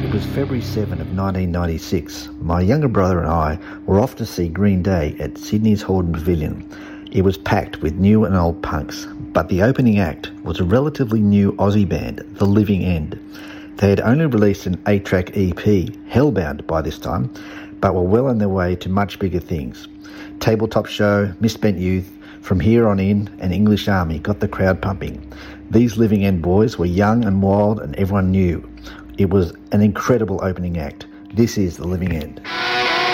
It was February 7 of 1996. My younger brother and I were off to see Green Day at Sydney's Hordern Pavilion. It was packed with new and old punks, but the opening act was a relatively new Aussie band, The Living End. They had only released an 8-track EP, Hellbound, by this time, but were well on their way to much bigger things. Tabletop Show, Misspent Youth, From Here On In, and English Army got the crowd pumping. These Living End boys were young and wild, and everyone knew. It was an incredible opening act. This is The Living End.